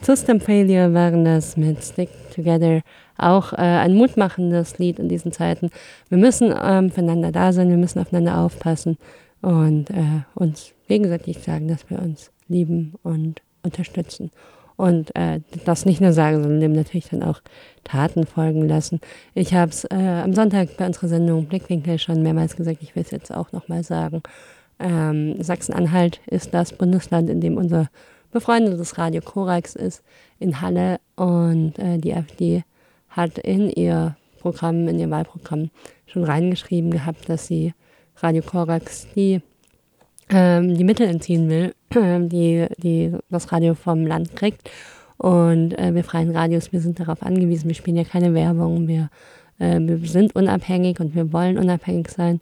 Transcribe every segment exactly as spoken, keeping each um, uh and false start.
System Failure waren das mit Stick Together, auch äh, ein mutmachendes Lied in diesen Zeiten. Wir müssen ähm, füreinander da sein, wir müssen aufeinander aufpassen und äh, uns gegenseitig sagen, dass wir uns lieben und unterstützen. Und äh, das nicht nur sagen, sondern dem natürlich dann auch Taten folgen lassen. Ich habe es äh, am Sonntag bei unserer Sendung Blickwinkel schon mehrmals gesagt, ich will es jetzt auch nochmal sagen. Ähm, Sachsen-Anhalt ist das Bundesland, in dem unser befreundetes Radio Korax ist, in Halle. Und äh, die AfD hat in ihr Programm, in ihr Wahlprogramm schon reingeschrieben gehabt, dass sie Radio Korax die ähm, die Mittel entziehen will, die, die das Radio vom Land kriegt. Und äh, wir freien Radios, wir sind darauf angewiesen, wir spielen ja keine Werbung, wir, äh, wir sind unabhängig und wir wollen unabhängig sein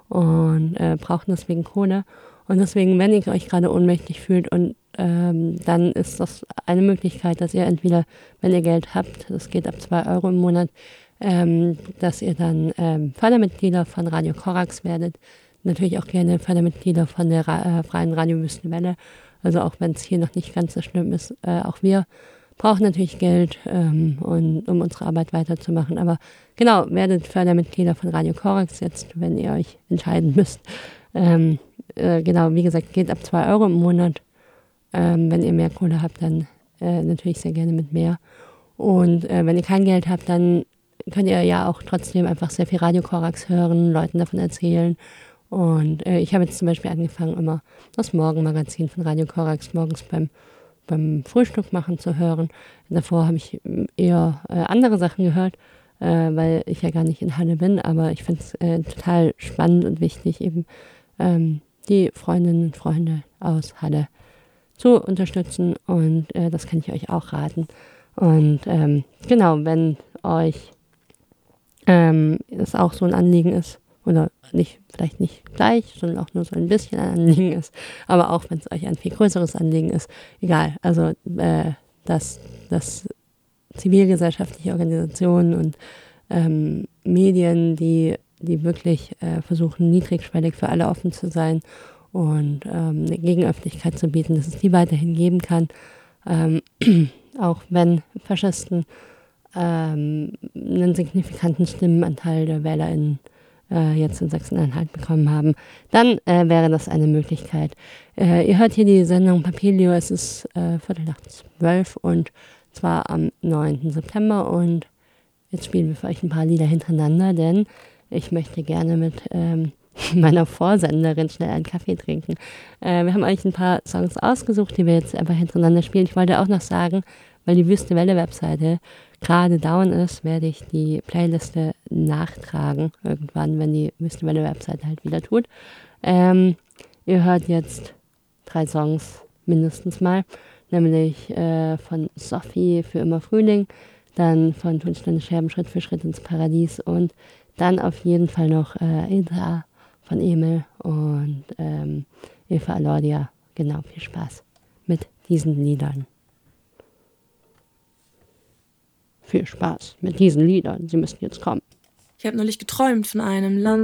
und äh, brauchen deswegen Kohle. Und deswegen, wenn ihr euch gerade ohnmächtig fühlt, und ähm, dann ist das eine Möglichkeit, dass ihr entweder, wenn ihr Geld habt, das geht ab zwei Euro im Monat, ähm, dass ihr dann ähm, Fördermitglieder von Radio Korax werdet. Natürlich auch gerne Fördermitglieder von der Ra- äh, Freien Radio Wüstenwelle. Also auch wenn es hier noch nicht ganz so schlimm ist. Äh, auch wir brauchen natürlich Geld, ähm, und, um unsere Arbeit weiterzumachen. Aber genau, werdet Fördermitglieder von Radio Korax jetzt, wenn ihr euch entscheiden müsst. Ähm, äh, genau, wie gesagt, geht ab zwei Euro im Monat. Ähm, wenn ihr mehr Kohle habt, dann äh, natürlich sehr gerne mit mehr. Und äh, wenn ihr kein Geld habt, dann könnt ihr ja auch trotzdem einfach sehr viel Radio Korax hören, Leuten davon erzählen. Und äh, ich habe jetzt zum Beispiel angefangen, immer das Morgenmagazin von Radio Korax morgens beim, beim Frühstück machen zu hören. Davor habe ich eher äh, andere Sachen gehört, äh, weil ich ja gar nicht in Halle bin. Aber ich finde es äh, total spannend und wichtig, eben ähm, die Freundinnen und Freunde aus Halle zu unterstützen. Und äh, das kann ich euch auch raten. Und ähm, genau, wenn euch ähm, das auch so ein Anliegen ist, oder nicht, vielleicht nicht gleich, sondern auch nur so ein bisschen ein Anliegen ist, aber auch wenn es euch ein viel größeres Anliegen ist, egal. Also äh, dass, dass zivilgesellschaftliche Organisationen und ähm, Medien, die, die wirklich äh, versuchen, niedrigschwellig für alle offen zu sein und ähm, eine Gegenöffentlichkeit zu bieten, dass es die weiterhin geben kann, ähm, auch wenn Faschisten ähm, einen signifikanten Stimmenanteil der WählerInnen jetzt in Sachsen-Anhalt bekommen haben, dann äh, wäre das eine Möglichkeit. Äh, ihr hört hier die Sendung Papilio, es ist äh, Viertel nach zwölf und zwar am neunten September und jetzt spielen wir für euch ein paar Lieder hintereinander, denn ich möchte gerne mit ähm, meiner Vorsenderin schnell einen Kaffee trinken. Äh, wir haben euch ein paar Songs ausgesucht, die wir jetzt einfach hintereinander spielen. Ich wollte auch noch sagen, weil die Wüste Welle Webseite gerade down ist, werde ich die Playliste nachtragen, irgendwann, wenn die Wüste Welle Webseite halt wieder tut. Ähm, ihr hört jetzt drei Songs mindestens mal, nämlich äh, von Sophie für immer Frühling, dann von Tonsteine Scherben Schritt für Schritt ins Paradies und dann auf jeden Fall noch äh, Ida von Emil und ähm, Eva Alordia. Genau, viel Spaß mit diesen Liedern. Viel Spaß mit diesen Liedern. Sie müssen jetzt kommen. Ich habe neulich geträumt von einem Land.